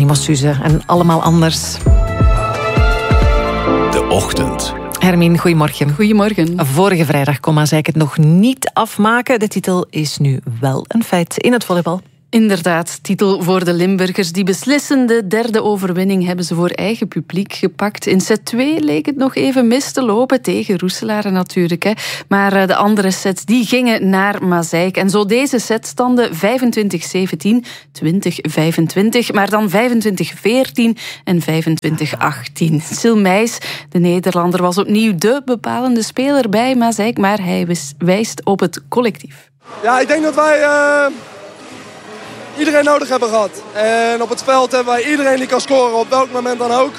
Animo Suze en Allemaal Anders. De Ochtend. Hermine, goedemorgen. Goedemorgen. Vorige vrijdag kon Maaseik het nog niet afmaken. De titel is nu wel een feit in het volleybal. Inderdaad, titel voor de Limburgers. Die beslissende derde overwinning hebben ze voor eigen publiek gepakt. In set 2 leek het nog even mis te lopen, tegen Roeselare natuurlijk. Hè. Maar de andere sets die gingen naar Maaseik. En zo deze setstanden 25-17, 20-25, maar dan 25-14 en 25-18. Sil Meijs, de Nederlander, was opnieuw de bepalende speler bij Maaseik, maar hij wijst op het collectief. Ja, ik denk dat wij iedereen nodig hebben gehad. En op het veld hebben wij iedereen die kan scoren, op welk moment dan ook.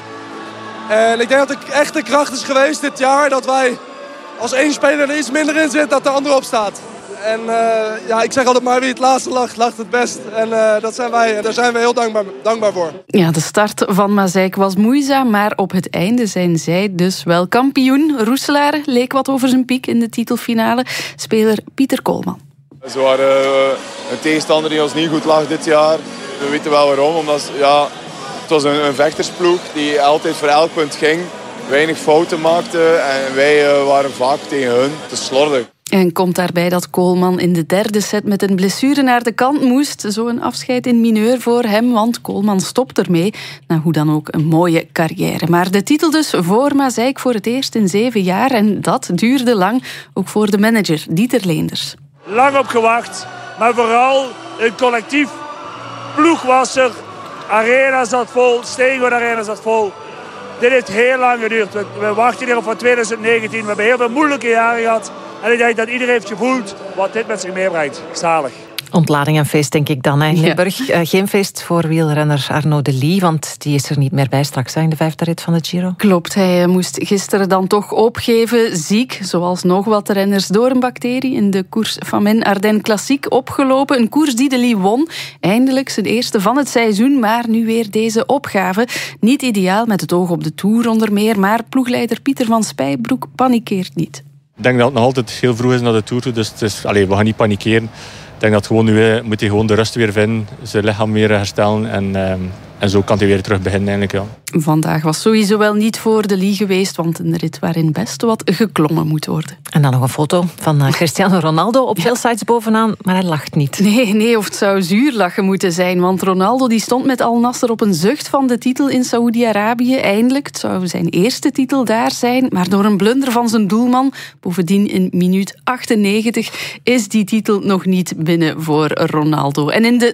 En ik denk dat het echt de kracht is geweest dit jaar dat wij als één speler er iets minder in zit, dat de ander op staat. En ik zeg altijd maar, wie het laatste lacht het best. En dat zijn wij, daar zijn we heel dankbaar voor. Ja, de start van Maaseik was moeizaam, maar op het einde zijn zij dus wel kampioen. Roeselare leek wat over zijn piek in de titelfinale. Speler Pieter Koolman. Ze waren een tegenstander die ons niet goed lag dit jaar. We weten wel waarom, omdat het was een vechtersploeg die altijd voor elk punt ging. Weinig fouten maakte en wij waren vaak tegen hun te slordig. En komt daarbij dat Koolman in de derde set met een blessure naar de kant moest. Zo een afscheid in mineur voor hem, want Koolman stopt ermee. Nou, hoe dan ook, een mooie carrière. Maar de titel dus voor Maaseik voor het eerst in 7 jaar. En dat duurde lang, ook voor de manager Dieter Leenders. Lang op gewacht, maar vooral een collectief. Ploeg was er, arena zat vol, Steengoed Arena zat vol. Dit heeft heel lang geduurd. We wachten hier op van 2019. We hebben heel veel moeilijke jaren gehad. En ik denk dat iedereen heeft gevoeld wat dit met zich meebrengt. Zalig. Ontlading en feest, denk ik dan, hè, in Limburg. Geen feest voor wielrenner Arnaud Delis, want die is er niet meer bij straks in de 5e rit van de Giro. Klopt, hij moest gisteren dan toch opgeven. Ziek, zoals nog wat renners, door een bacterie in de Koers Famenne Ardennes Klassiek opgelopen. Een koers die Delis won. Eindelijk zijn eerste van het seizoen, maar nu weer deze opgave. Niet ideaal met het oog op de Tour onder meer, maar ploegleider Pieter van Spijbroek panikeert niet. Ik denk dat het nog altijd heel vroeg is naar de Tour, dus we gaan niet panikeren. Ik denk dat gewoon nu moet hij gewoon de rust weer vinden, zijn lichaam weer herstellen en zo kan hij weer terug beginnen eigenlijk. Ja. Vandaag was sowieso wel niet voor Delis geweest, want een rit waarin best wat geklommen moet worden. En dan nog een foto van Cristiano Ronaldo op veel sites bovenaan, maar hij lacht niet. Nee, of het zou zuur lachen moeten zijn, want Ronaldo die stond met Al Nassr op een zucht van de titel in Saoedi-Arabië. Eindelijk, het zou zijn eerste titel daar zijn, maar door een blunder van zijn doelman, bovendien in minuut 98, is die titel nog niet binnen voor Ronaldo. En in de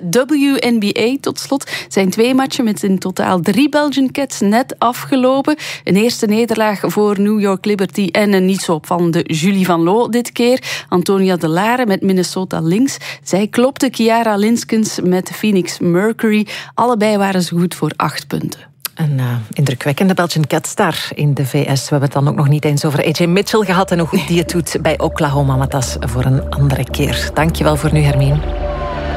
WNBA, tot slot, zijn 2 matchen met in totaal 3 Belgian Cats net afgelopen. Een eerste nederlaag voor New York Liberty en een niet zo opvallende Julie Van Loo dit keer. Antonia De Lare met Minnesota Lynx. Zij klopte Chiara Linskens met Phoenix Mercury. Allebei waren ze goed voor 8 punten. Een indrukwekkende Belgian Cats daar in de VS. We hebben het dan ook nog niet eens over AJ Mitchell gehad en hoe goed die het doet bij Oklahoma. Maar dat is voor een andere keer. Dankjewel voor nu, Hermine.